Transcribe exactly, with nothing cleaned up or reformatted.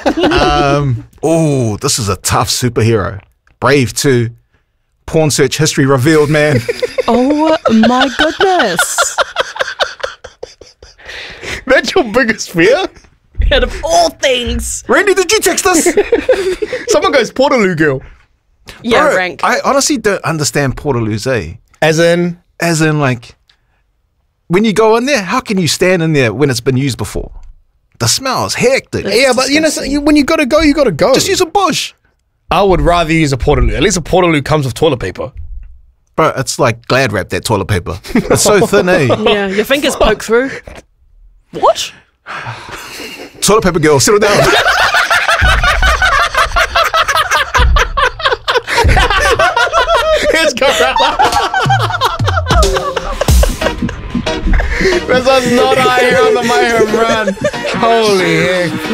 um, oh, this is a tough superhero. Brave two. Porn search history revealed, man. Oh my goodness. That's your biggest fear? Out of all things. Randy, did you text us? Someone goes Portaloo girl. Yeah, Bro, rank. I honestly don't understand Portaloos, eh? As in? As in, like, when you go in there, how can you stand in there when it's been used before? The smell is hectic. Yeah, but you know, so you, when you gotta go, you gotta go. Just use a bush. I would rather use a Portaloo. At least a Portaloo comes with toilet paper. Bro, it's like Glad wrap, that toilet paper. It's so thin, eh? Yeah, your fingers poke through. What? Toilet paper girl, settle down. Let's go. This was not our here on the Mayhem Run. Holy heck.